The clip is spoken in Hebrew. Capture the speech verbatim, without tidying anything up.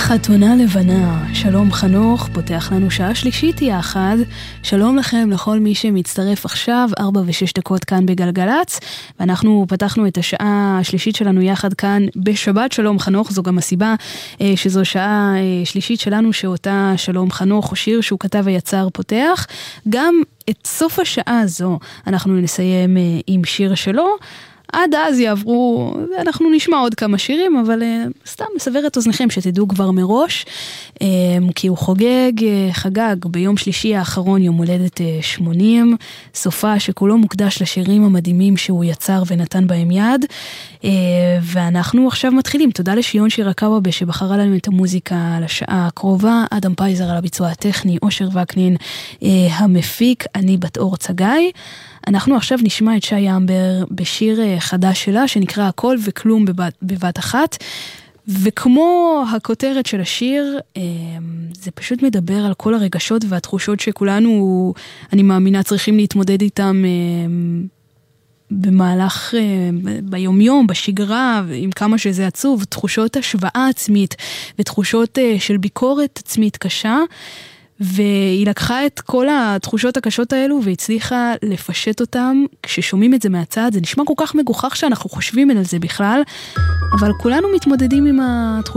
חתונה לבנה, שלום חנוך, פותח לנו שעה שלישית יחד. שלום לכם לכל מי שמצטרף עכשיו, ארבע ושש דקות כאן בגלגלץ, ואנחנו פתחנו את השעה השלישית שלנו יחד כאן בשבת. שלום חנוך, זו גם הסיבה אה, שזו שעה אה, שלישית שלנו, שאותה שלום חנוך, שיר שהוא כתב ויצר פותח. גם את סוף השעה הזו אנחנו נסיים אה, עם שיר שלו. עד אז יעברו, אנחנו נשמע עוד כמה שירים, אבל uh, סתם מסבר את אוזניכם שתדעו כבר מראש, um, כי הוא חוגג, uh, חגג ביום שלישי האחרון יום הולדת uh, שמונים, סופה שכולו מוקדש לשירים המדהימים שהוא יצר ונתן בהם יד, uh, ואנחנו עכשיו מתחילים. תודה לשיון שירקאווה שבחרה לנו את המוזיקה לשעה הקרובה, אדם פייזר על הביצוע הטכני, אושר וקנין uh, המפיק, אני בת אור צגאי. אנחנו עכשיו נשמע את שי אמבר בשיר חדש שלה, שנקרא הכל וכלום בבת, בבת אחת, וכמו הכותרת של השיר, זה פשוט מדבר על כל הרגשות והתחושות שכולנו, אני מאמינה, צריכים להתמודד איתם במהלך, ביומיום, בשגרה, עם כמה שזה עצוב, תחושות השוואה עצמית, ותחושות של ביקורת עצמית קשה, והיא לקחה את כל התחושות הקשות האלו והצליחה לפשט אותם. כששומעים את זה מהצד זה נשמע כל כך מגוחך שאנחנו חושבים על זה בכלל, אבל כולנו מתמודדים עם התחושות